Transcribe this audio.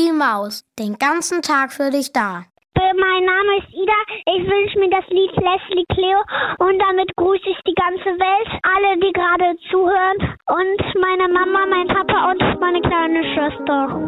die Maus, den ganzen Tag für dich da. Mein Name ist Ida. Ich wünsche mir das Lied Leslie Cleo und damit grüße ich die ganze Welt, alle, die gerade zuhören und meine Mama, mein Papa und meine kleine Schwester.